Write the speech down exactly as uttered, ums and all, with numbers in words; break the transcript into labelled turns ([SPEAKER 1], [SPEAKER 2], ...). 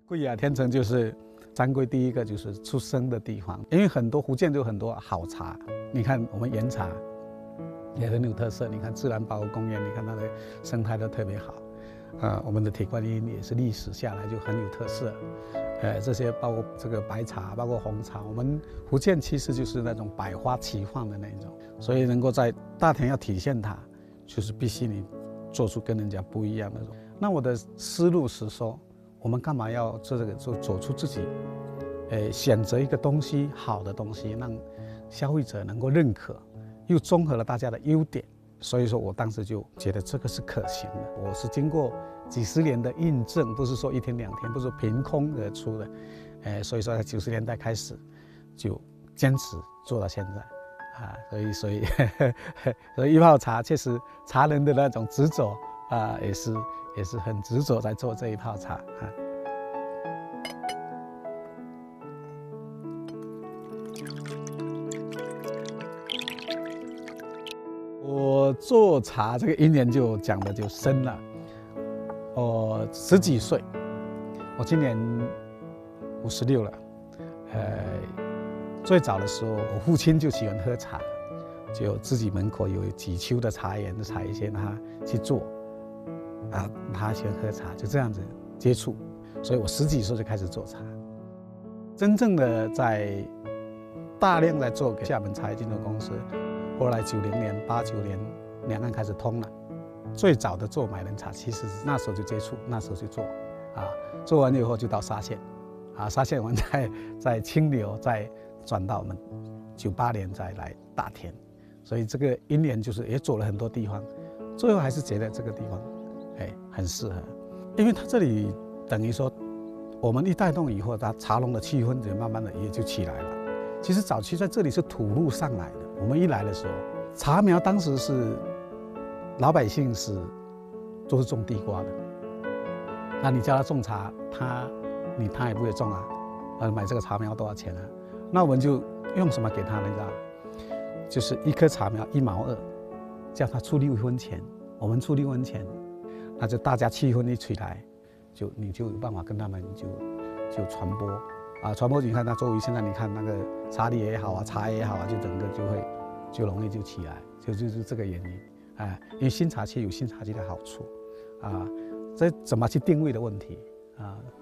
[SPEAKER 1] 贵雅天成就是珍贵第一个就是出生的地方，因为很多福建就有很多好茶，你看我们岩茶也很有特色，你看自然保护公园，你看它的生态都特别好。呃，我们的铁观音也是历史下来就很有特色。呃，这些包括这个白茶，包括红茶，我们福建其实就是那种百花齐放的那种，所以能够在大田要体现它，就是必须你做出跟人家不一样的。那我的思路是说，我们干嘛要做这个？做走出自己，呃，选择一个东西好的东西，让消费者能够认可，又综合了大家的优点。所以说我当时就觉得这个是可行的。我是经过几十年的印证，不是说一天两天，不是凭空而出的。呃，所以说在九十年代开始就坚持做到现在，啊，所以所以所以一泡茶确实茶人的那种执着啊，也是也是很执着在做这一泡茶啊。我做茶这个因缘就讲的就深了。我十几岁，我今年五十六了。呃，最早的时候，我父亲就喜欢喝茶，就自己门口有几丘的茶园的茶叶先他去做，啊，他喜欢喝茶，就这样子接触。所以我十几岁就开始做茶，真正的在大量在做给厦门茶叶进入公司。后来九零年、八九年，两岸开始通了。最早的做买人茶，其实那时候就接触，那时候就做，啊，做完以后就到沙县，啊，沙县完再在清流，再转到我们九八年再来大田，所以这个因缘就是也走了很多地方，最后还是觉得这个地方，哎，很适合，因为它这里等于说，我们一带动以后，它茶农的气氛就慢慢的也就起来了。其实早期在这里是土路上来的。我们一来的时候，茶苗当时是老百姓是都是种地瓜的，那你叫他种茶，他你他也不会种啊，呃，买这个茶苗多少钱啊？那我们就用什么给他呢？你知道，就是一颗茶苗一毛二，叫他出六分钱，我们出六分钱，那就大家气氛一起来，就你就有办法跟他们就就传播。啊，传播你看，那周围现在你看那个茶叶也好啊，茶叶也好啊，就整个就会就容易就起来，就就是这个原因，哎，因为新茶期有新茶期的好处，啊，这怎么去定位的问题啊。